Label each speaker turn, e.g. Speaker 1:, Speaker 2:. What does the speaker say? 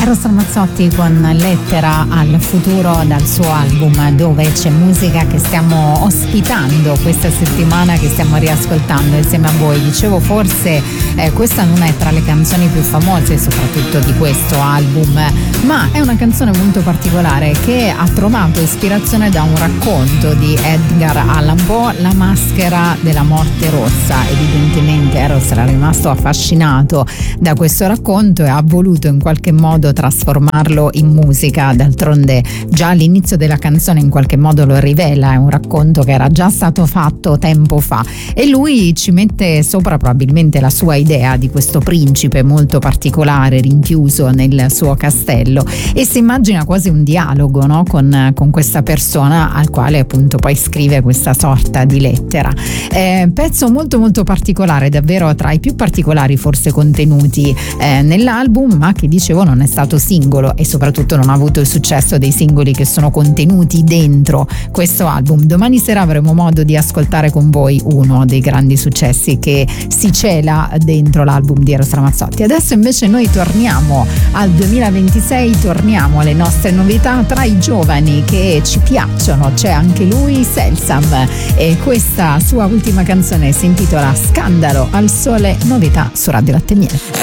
Speaker 1: Eros Ramazzotti con Lettera al futuro dal suo album Dove c'è musica, che stiamo ospitando questa settimana, che stiamo riascoltando insieme a voi. Dicevo, forse questa non è tra le canzoni più famose soprattutto di questo album, ma è una canzone molto particolare che ha trovato ispirazione da un racconto di Edgar Allan Poe, La maschera della morte rossa. Evidentemente Eros era rimasto affascinato da questo racconto e ha voluto in qualche modo trasformarlo in musica. D'altronde già all'inizio della canzone in qualche modo lo rivela, è un racconto che era già stato fatto tempo fa e lui ci mette sopra probabilmente la sua idea di questo principe molto particolare rinchiuso nel suo castello e si immagina quasi un dialogo, no? con questa persona al quale appunto poi scrive questa sorta di lettera. Pezzo molto molto particolare, davvero tra i più particolari forse contenuti nell'album, ma che dicevo non è stato singolo e soprattutto non ha avuto il successo dei singoli che sono contenuti dentro questo album. Domani sera avremo modo di ascoltare con voi uno dei grandi successi che si cela dentro l'album di Eros Ramazzotti. Adesso invece noi torniamo al 2026, torniamo alle nostre novità. Tra i giovani che ci piacciono c'è anche lui, Selsam, e questa sua ultima canzone si intitola Scandalo al sole, novità su Radio Latte Miele.